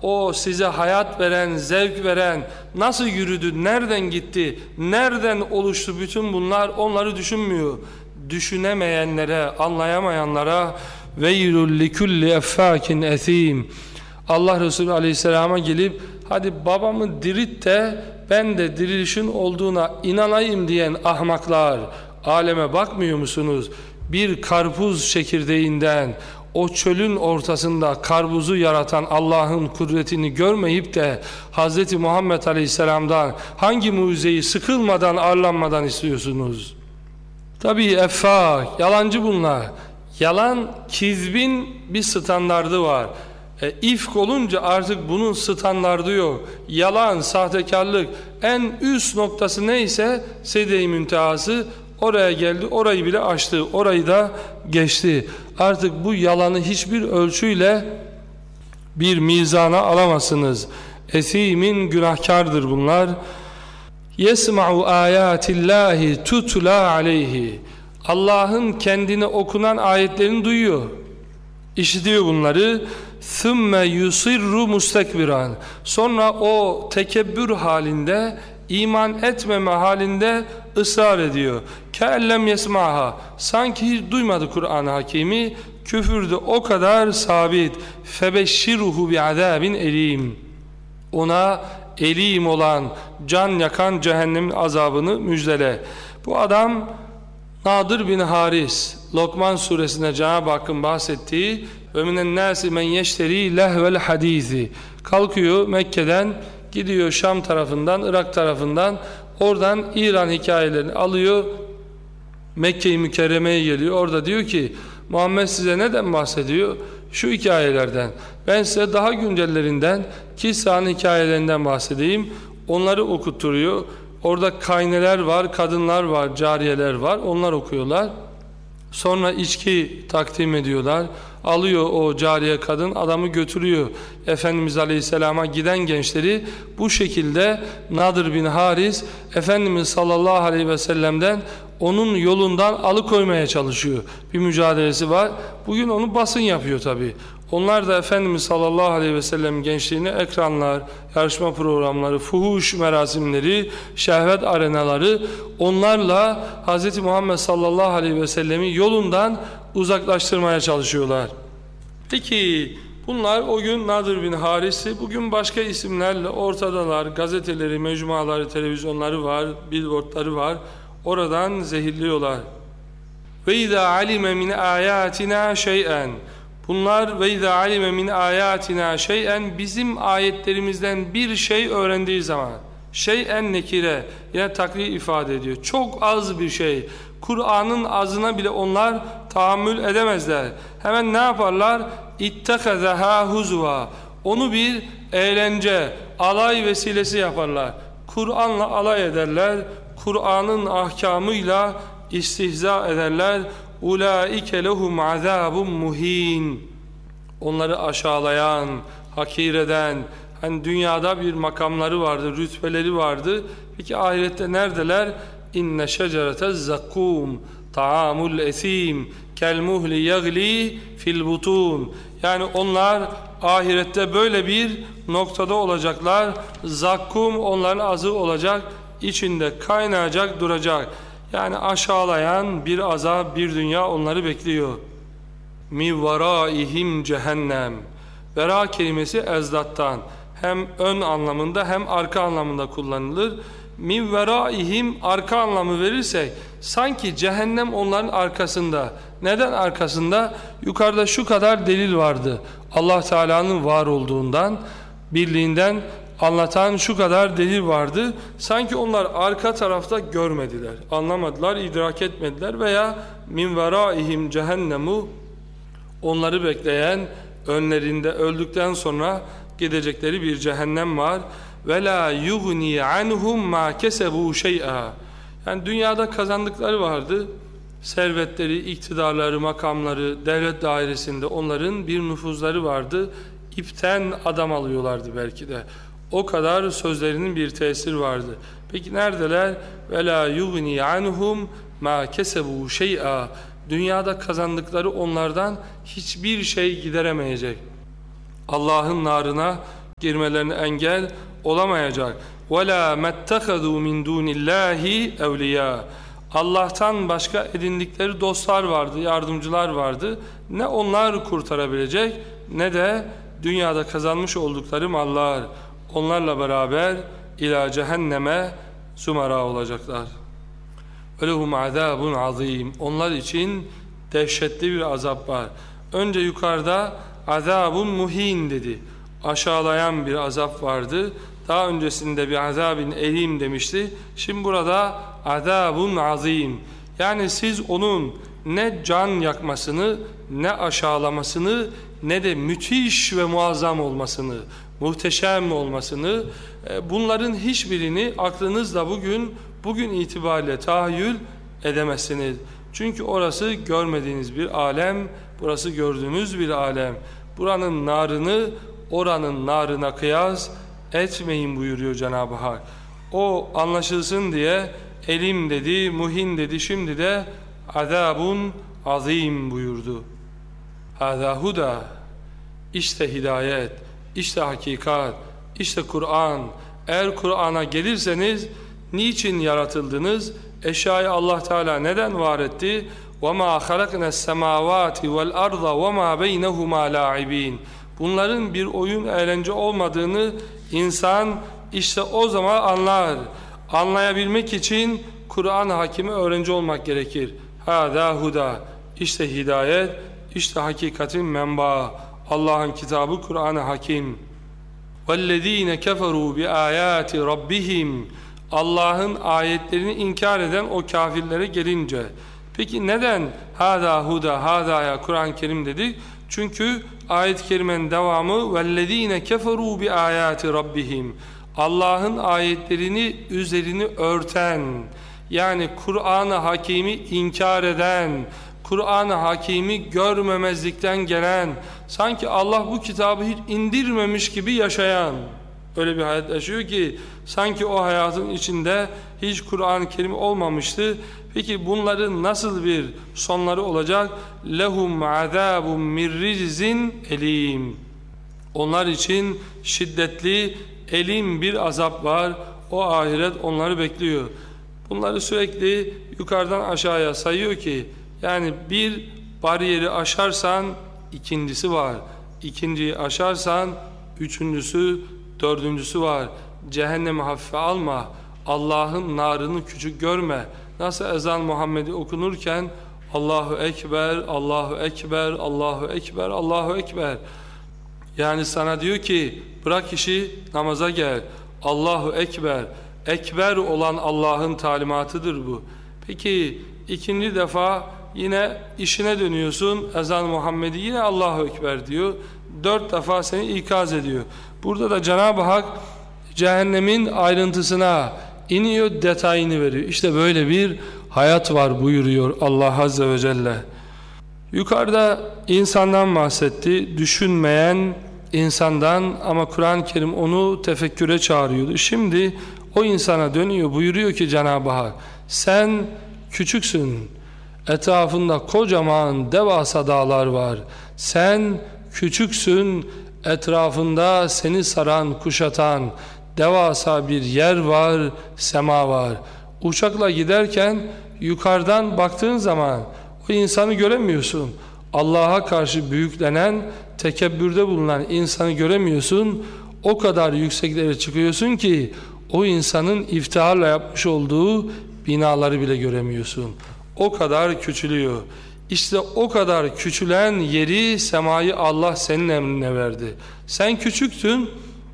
o size hayat veren, zevk veren nasıl yürüdü, nereden gitti, nereden oluştu, bütün bunlar onları düşünmüyor. Düşünemeyenlere, anlayamayanlara veylül likulli effakin esim. Allah Resulü Aleyhisselam'a gelip hadi babamı dirit de ben de dirilişin olduğuna inanayım diyen ahmaklar, aleme bakmıyor musunuz? Bir karpuz çekirdeğinden o çölün ortasında karpuzu yaratan Allah'ın kudretini görmeyip de Hz. Muhammed Aleyhisselam'dan hangi mucizeyi sıkılmadan, arlanmadan istiyorsunuz? Tabii effak, yalancı bunlar. Yalan, kizbin bir standardı var. İfk olunca artık bunun standardı yok. Yalan, sahtekarlık en üst noktası neyse sedye-i müntehası oraya geldi, orayı bile aştı, orayı da geçti. Artık bu yalanı hiçbir ölçüyle bir mizana alamazsınız. Esimin günahkardır bunlar. Yesma'u ayatillahi tutla aleyhi. Allah'ın kendine okunan ayetlerini duyuyor, işitiyor bunları. ثُمَّ يُصِرُّ مُسْتَكْبِرًا. Sonra o tekebbür halinde, iman etmeme halinde ısrar ediyor. كَاَلَّمْ يَسْمَعَهَا. Sanki hiç duymadı Kur'an-ı Hakim'i. Küfürde o kadar sabit. فَبَشِّرُهُ بِعَذَابٍ elim. Ona elim olan, can yakan cehennemin azabını müjdele. Bu adam Nadir bin Haris, Lokman suresinde Cenab-ı Hakk'ın bahsettiği ve minen nâsi men yeşteri lehvel hadîzi. Kalkıyor Mekke'den, gidiyor Şam tarafından, Irak tarafından, oradan İran hikayelerini alıyor, Mekke-i Mükerreme'ye geliyor. Orada diyor ki Muhammed size neden bahsediyor? Şu hikayelerden. Ben size daha güncellerinden, Kisra'nın hikayelerinden bahsedeyim. Onları okutturuyor. Orada kayneler var, kadınlar var, cariyeler var. Onlar okuyorlar. Sonra içki takdim ediyorlar. Alıyor o cariye kadın, adamı götürüyor. Efendimiz Aleyhisselam'a giden gençleri bu şekilde Nadir bin Haris, Efendimiz sallallahu aleyhi ve sellem'den onun yolundan alıkoymaya çalışıyor. Bir mücadelesi var. Bugün onu basın yapıyor tabi. Onlar da Efendimiz sallallahu aleyhi ve sellem gençliğine ekranlar, yarışma programları, fuhuş merasimleri, şehvet arenaları, onlarla Hz. Muhammed sallallahu aleyhi ve sellemi yolundan uzaklaştırmaya çalışıyorlar. Peki bunlar o gün Nadir bin Haris'i, bugün başka isimlerle ortadalar. Gazeteleri, mecmuaları, televizyonları var, billboardları var. Oradan zehirliyorlar. Ve izâ alime min âyâtinâ şey'en. Bunlar ve izâ alime min âyâtinâ şey'en, bizim ayetlerimizden bir şey öğrendiği zaman, şey'en nekire, yine takrir ifade ediyor. Çok az bir şey. Kur'an'ın azına bile onlar tahammül edemezler. Hemen ne yaparlar? İttekazehâ huzva. Onu bir eğlence, alay vesilesi yaparlar. Kur'an'la alay ederler. Kur'an'ın ahkamıyla istihza ederler. Ulaike lehum azabun muhin. Onları aşağılayan, hakir eden, hani dünyada bir makamları vardı, rütbeleri vardı. Peki ahirette neredeler? İnne şeceretez zakkum taamul esim kel muhli yagli fil butun. Yani onlar ahirette böyle bir noktada olacaklar. Zakkum onların azı olacak, içinde kaynayacak, duracak. Yani aşağılayan bir azap, bir dünya onları bekliyor. Mi varaihim cehennem. Vera kelimesi ezdattan hem ön anlamında hem arka anlamında kullanılır. Mi veraihim, arka anlamı verirsek sanki cehennem onların arkasında. Neden arkasında? Yukarıda şu kadar delil vardı. Allah Teala'nın var olduğundan, birliğinden anlatan şu kadar delil vardı. Sanki onlar arka tarafta görmediler, anlamadılar, idrak etmediler veya min veraihim cehennemu, onları bekleyen, önlerinde öldükten sonra gidecekleri bir cehennem var. Ve la yugni anhum ma kesebu şey'a. Yani dünyada kazandıkları vardı. Servetleri, iktidarları, makamları, devlet dairesinde onların bir nüfuzları vardı. İpten adam alıyorlardı belki de. O kadar sözlerinin bir tesir vardı. Peki neredeler? Ve la yugni anhum ma kesebu şey'a. Dünyada kazandıkları onlardan hiçbir şey gideremeyecek. Allah'ın narına girmelerine engel olamayacak. وَلَا مَتَّخَذُوا مِنْ دُونِ اللّٰهِ اَوْلِيَا. Allah'tan başka edindikleri dostlar vardı, yardımcılar vardı. Ne onlar kurtarabilecek ne de dünyada kazanmış oldukları mallar. Onlarla beraber ila cehenneme zumara olacaklar. وَلَهُمْ عَذَابٌ azim. Onlar için dehşetli bir azap var. Önce yukarıda azabun muhin dedi. Aşağılayan bir azap vardı. Daha öncesinde bir azabin elim demişti. Şimdi burada azabun azim. Yani siz onun ne can yakmasını, ne aşağılamasını, ne de müthiş ve muazzam olmasını, muhteşem olmasını, bunların hiçbirini aklınızla bugün itibariyle tahayyül edemezsiniz. Çünkü orası görmediğiniz bir alem, burası gördüğünüz bir alem. Buranın narını oranın narına kıyas etmeyin buyuruyor Cenab-ı Hak. O anlaşılsın diye elim dedi, muhin dedi, şimdi de azabun azim buyurdu. Hâzâ huda. İşte hidayet, işte hakikat, işte Kur'an. Eğer Kur'an'a gelirseniz niçin yaratıldınız? Eşyayı Allah Teala neden var etti? وَمَا خَلَقْنَا السَّمَاوَاتِ وَالْأَرْضَ وَمَا بَيْنَهُمَا لَاعِبِينَ. Bunların bir oyun eğlence olmadığını insan işte o zaman anlar. Anlayabilmek için Kur'an hakimi öğrenci olmak gerekir. Hâzâ huda. İşte hidayet, işte hakikatin menbaı. Allah'ın kitabı Kur'an-ı Hakim. وَالَّذ۪ينَ كَفَرُوا بِآيَاتِ رَبِّهِمْ. Allah'ın ayetlerini inkar eden o kafirlere gelince. Peki neden hâzâ huda, hâzâya Kur'an-ı Kerim dedik? Çünkü ayet-i kerimenin devamı وَالَّذ۪ينَ كَفَرُوا بِآيَاتِ رَبِّهِمْ. Allah'ın ayetlerini üzerini örten, yani Kur'an-ı Hakim'i inkar eden, Kur'an-ı Hakim'i görmemezlikten gelen, sanki Allah bu kitabı hiç indirmemiş gibi yaşayan, öyle bir hayat yaşıyor ki sanki o hayatın içinde hiç Kur'an-ı Kerim olmamıştı. Peki bunların nasıl bir sonları olacak? Lehum azabun min rizin elim. Onlar için şiddetli, elim bir azap var. O ahiret onları bekliyor. Bunları sürekli yukarıdan aşağıya sayıyor ki, yani bir bariyeri aşarsan ikincisi var. İkinciyi aşarsan üçüncüsü, dördüncüsü var. Cehennemi hafife alma. Allah'ın narını küçük görme. Nasıl ezan Muhammed'i okunurken Allahu Ekber, Allahu Ekber, Allahu Ekber, Allahu Ekber. Yani sana diyor ki bırak işi, namaza gel. Allahu Ekber. Ekber olan Allah'ın talimatıdır bu. Peki ikinci defa yine işine dönüyorsun. Ezan Muhammed'i yine Allahu Ekber diyor. 4 defa seni ikaz ediyor. Burada da Cenab-ı Hak cehennemin ayrıntısına iniyor, detayını veriyor. İşte böyle bir hayat var buyuruyor Allah Azze ve Celle. Yukarıda insandan bahsetti, düşünmeyen insandan, ama Kur'an-ı Kerim onu tefekküre çağırıyordu. Şimdi o insana dönüyor, buyuruyor ki Cenab-ı Hak, sen küçüksün, etrafında kocaman devasa dağlar var. Sen küçüksün, etrafında seni saran, kuşatan devasa bir yer var, sema var. Uçakla giderken yukarıdan baktığın zaman o insanı göremiyorsun. Allah'a karşı büyüklenen, tekebbürde bulunan insanı göremiyorsun. O kadar yükseklere çıkıyorsun ki o insanın iftiharla yapmış olduğu binaları bile göremiyorsun. O kadar küçülüyor. İşte o kadar küçülen yeri, semayı Allah senin emrine verdi. Sen küçüktün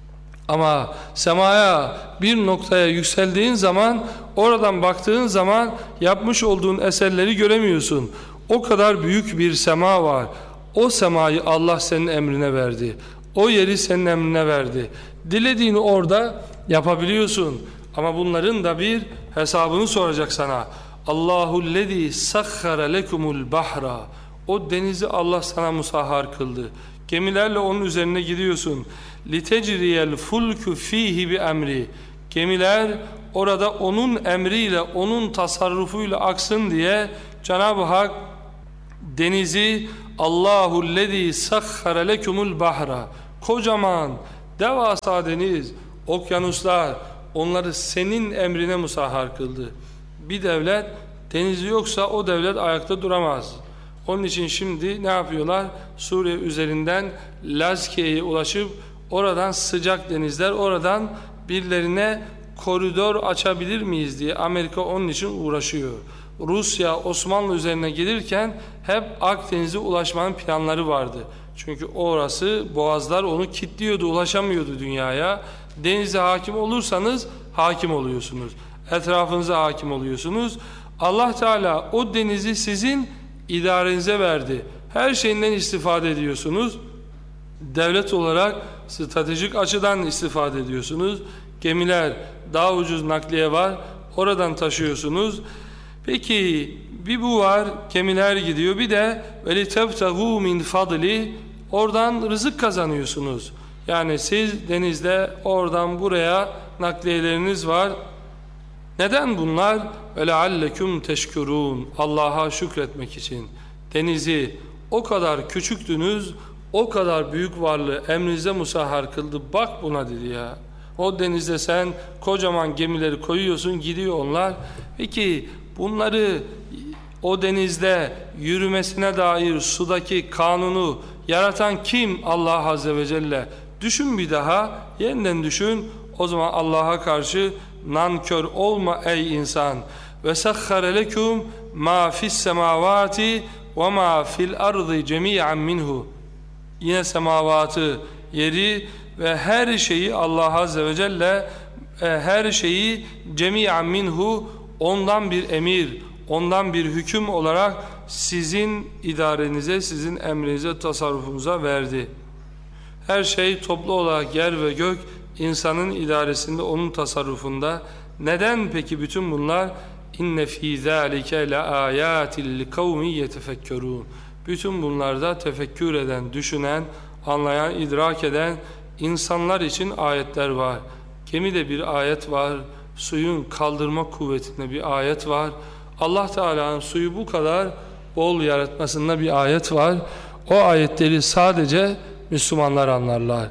ama semaya bir noktaya yükseldiğin zaman, oradan baktığın zaman yapmış olduğun eserleri göremiyorsun. O kadar büyük bir sema var. O semayı Allah senin emrine verdi. O yeri senin emrine verdi. Dilediğini orada yapabiliyorsun. Ama bunların da bir hesabını soracak sana. Allahu'llezî sakhara lekumul bahra. O denizi Allah sana musahhar kıldı. Gemilerle onun üzerine gidiyorsun. Litecriyel fulku fihi bi emri. Gemiler orada onun emriyle, onun tasarrufuyla aksın diye Cenab-ı Hak denizi Allahu'llezî sakhara lekumul bahra. Kocaman Devasa deniz, okyanuslar, onları senin emrine musahhar kıldı. Bir devlet denizi yoksa o devlet ayakta duramaz. Onun için şimdi ne yapıyorlar? Suriye üzerinden Lazkiye'ye ulaşıp oradan sıcak denizler, oradan birilerine koridor açabilir miyiz diye Amerika onun için uğraşıyor. Rusya Osmanlı üzerine gelirken hep Akdeniz'e ulaşmanın planları vardı. Çünkü orası boğazlar onu kilitliyordu, ulaşamıyordu dünyaya. Denize hakim olursanız hakim oluyorsunuz. Etrafınıza hakim oluyorsunuz. Allah Teala o denizi sizin idarenize verdi. Her şeyinden istifade ediyorsunuz. Devlet olarak stratejik açıdan istifade ediyorsunuz. Gemiler, daha ucuz nakliye var. Oradan taşıyorsunuz. Peki bir bu var, gemiler gidiyor. Bir de وَلِتَبْتَغُوا مِنْ فَضْلِ, oradan rızık kazanıyorsunuz. Yani siz denizde oradan buraya nakliyeleriniz var. Neden bunlar? وَلَعَلَّكُمْ تَشْكُرُونَ, Allah'a şükretmek için. Denizi o kadar küçüktünüz, o kadar büyük varlığı emrinize musahhar kıldı. Bak buna dedi ya. O denizde sen kocaman gemileri koyuyorsun, gidiyor onlar. Peki bunları o denizde yürümesine dair sudaki kanunu yaratan kim? Allah Azze ve Celle. Düşün bir daha, yeniden düşün. O zaman Allah'a karşı nankör olma ey insan. Ve sahhara lekum ma fis semavati ve ma fil ardı cemi'an minhu. Yine semavatı, yeri ve her şeyi Allah Azze ve Celle, her şeyi cemi'an minhu, ondan bir emir, ondan bir hüküm olarak sizin idarenize, sizin emrinize, tasarrufunuza verdi. Her şey toplu olarak yer ve gök insanın idaresinde, onun tasarrufunda. Neden peki bütün bunlar? İnne fî zâlike le âyâtin li kavmi yetefekkerûn. Bütün bunlarda tefekkür eden, düşünen, anlayan, idrak eden insanlar için ayetler var. Gemide bir ayet var. Suyun kaldırma kuvvetinde bir ayet var. Allah Teala'nın suyu bu kadar bol yaratmasında bir ayet var. O ayetleri sadece Müslümanlar anlarlar.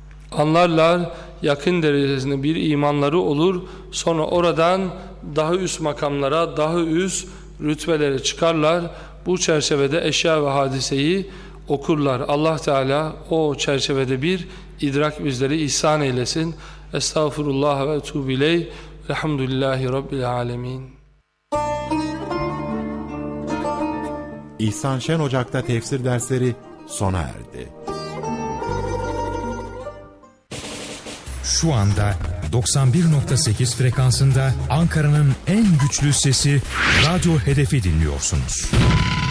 Anlarlar, yakın derecesinde bir imanları olur. Sonra oradan daha üst makamlara, daha üst rütbelere çıkarlar. Bu çerçevede eşya ve hadiseyi okurlar. Allah Teala o çerçevede bir idrak bizleri ihsan eylesin. Estağfurullah ve etûbü ileyh. Elhamdülillahi Rabbil alemin. İhsan Şen Ocak'ta tefsir dersleri sona erdi. Şu anda 91.8 frekansında Ankara'nın en güçlü sesi Radyo Hedef'i dinliyorsunuz.